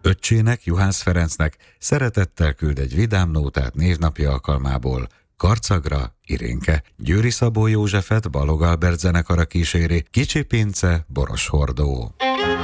Öccsének, Juhász Ferencnek szeretettel küld egy vidám nótát névnapja alkalmából Karcagra Irénke. Győri Szabó Józsefet Balog Albert zenekara kíséri Kicsi Pince Boros Hordó.